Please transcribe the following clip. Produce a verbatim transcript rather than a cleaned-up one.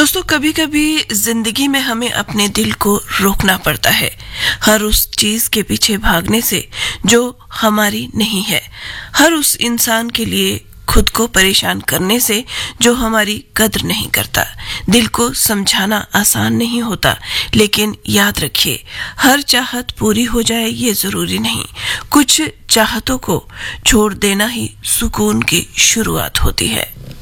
दोस्तों, कभी कभी जिंदगी में हमें अपने दिल को रोकना पड़ता है, हर उस चीज के पीछे भागने से जो हमारी नहीं है, हर उस इंसान के लिए खुद को परेशान करने से जो हमारी कद्र नहीं करता। दिल को समझाना आसान नहीं होता, लेकिन याद रखिए, हर चाहत पूरी हो जाए ये जरूरी नहीं। कुछ चाहतों को छोड़ देना ही सुकून की शुरुआत होती है।